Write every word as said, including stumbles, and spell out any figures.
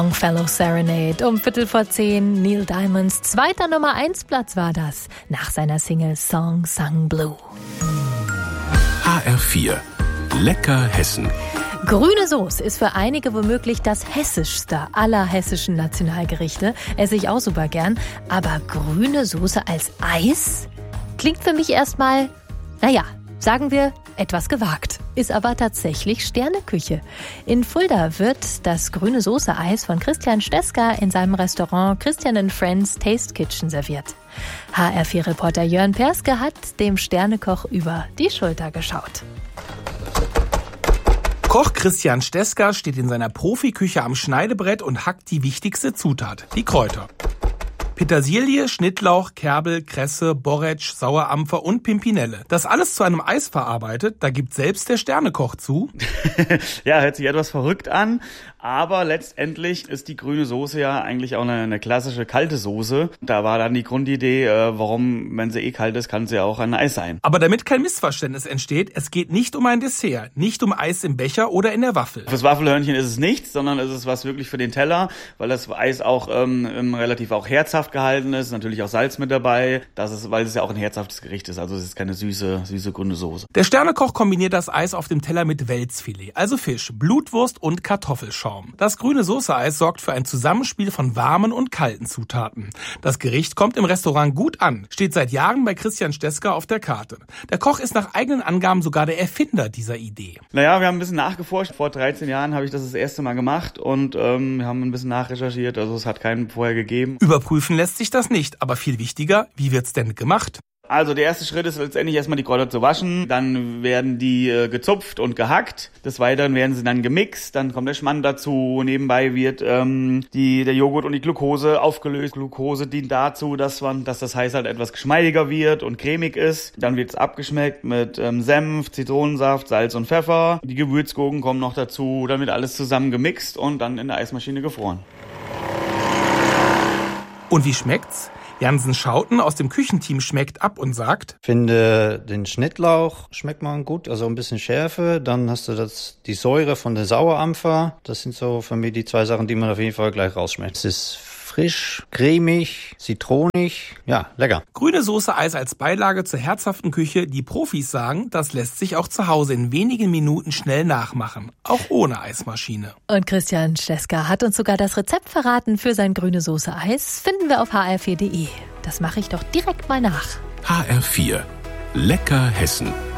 Longfellow Serenade um Viertel vor zehn. Neil Diamonds zweiter Nummer eins Platz war das, nach seiner Single Song Sung Blue. H R vier. Lecker Hessen. Grüne Soße ist für einige womöglich das hessischste aller hessischen Nationalgerichte. Esse ich auch super gern. Aber grüne Soße als Eis? Klingt für mich erstmal, naja, sagen wir, etwas gewagt. Ist aber tatsächlich Sterneküche. In Fulda wird das grüne Soße-Eis von Christian Steska in seinem Restaurant Christian and Friends Taste Kitchen serviert. H R vier Reporter Jörn Perske hat dem Sternekoch über die Schulter geschaut. Koch Christian Steska steht in seiner Profiküche am Schneidebrett und hackt die wichtigste Zutat, die Kräuter. Petersilie, Schnittlauch, Kerbel, Kresse, Borretsch, Sauerampfer und Pimpinelle. Das alles zu einem Eis verarbeitet, da gibt selbst der Sternekoch zu. Ja, hört sich etwas verrückt an, aber letztendlich ist die grüne Soße ja eigentlich auch eine, eine klassische kalte Soße. Da war dann die Grundidee, äh, warum, wenn sie eh kalt ist, kann sie ja auch ein Eis sein. Aber damit kein Missverständnis entsteht, es geht nicht um ein Dessert, nicht um Eis im Becher oder in der Waffel. Fürs Waffelhörnchen ist es nichts, sondern es ist was wirklich für den Teller, weil das Eis auch ähm, relativ auch herzhaft gehalten ist, natürlich auch Salz mit dabei, das ist, weil es ja auch ein herzhaftes Gericht ist, also es ist keine süße, süße grüne Soße. Der Sternekoch kombiniert das Eis auf dem Teller mit Welsfilet, also Fisch, Blutwurst und Kartoffelschaum. Das grüne Soße-Eis sorgt für ein Zusammenspiel von warmen und kalten Zutaten. Das Gericht kommt im Restaurant gut an, steht seit Jahren bei Christian Steska auf der Karte. Der Koch ist nach eigenen Angaben sogar der Erfinder dieser Idee. Naja, wir haben ein bisschen nachgeforscht. Vor dreizehn Jahren habe ich das das erste Mal gemacht und ähm, wir haben ein bisschen nachrecherchiert, also es hat keinen vorher gegeben. Überprüfen lässt sich das nicht, aber viel wichtiger, wie wird's denn gemacht? Also der erste Schritt ist letztendlich erstmal die Kräuter zu waschen, dann werden die äh, gezupft und gehackt, des Weiteren werden sie dann gemixt, dann kommt der Schmand dazu, nebenbei wird ähm, die, der Joghurt und die Glucose aufgelöst. Glucose dient dazu, dass, man, dass das Eis halt etwas geschmeidiger wird und cremig ist. Dann wird es abgeschmeckt mit ähm, Senf, Zitronensaft, Salz und Pfeffer. Die Gewürzgurken kommen noch dazu, dann wird alles zusammen gemixt und dann in der Eismaschine gefroren. Und wie schmeckt's? Jansen Schauten aus dem Küchenteam schmeckt ab und sagt: Finde den Schnittlauch schmeckt man gut, also ein bisschen Schärfe. Dann hast du das, die Säure von der Sauerampfer. Das sind so für mich die zwei Sachen, die man auf jeden Fall gleich rausschmeckt. Es ist frisch, cremig, zitronig, ja, lecker. Grüne Soße-Eis als Beilage zur herzhaften Küche. Die Profis sagen, das lässt sich auch zu Hause in wenigen Minuten schnell nachmachen. Auch ohne Eismaschine. Und Christian Steska hat uns sogar das Rezept verraten für sein grüne Soße-Eis. Finden wir auf h r vier punkt d e. Das mache ich doch direkt mal nach. H R vier. Lecker Hessen.